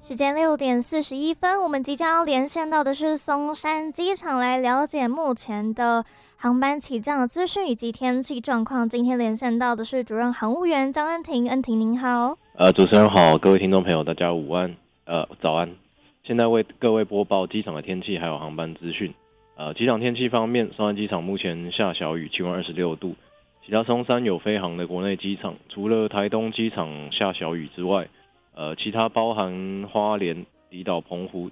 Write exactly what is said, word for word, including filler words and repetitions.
时间六点四十一分，我们即将要连线到的是松山机场，来了解目前的航班起降的资讯以及天气状况。今天连线到的是主任航务员张恩婷，恩婷您好。 呃，主持人好，各位听众朋友，大家午安，呃，早安。现在为各位播报机场的天气还有航班资讯。呃，机场天气方面，松山机场目前下小雨，气温二十六度。其他松山有飞航的国内机场，除了台东机场下小雨之外，呃，其他包含花莲、离岛、澎湖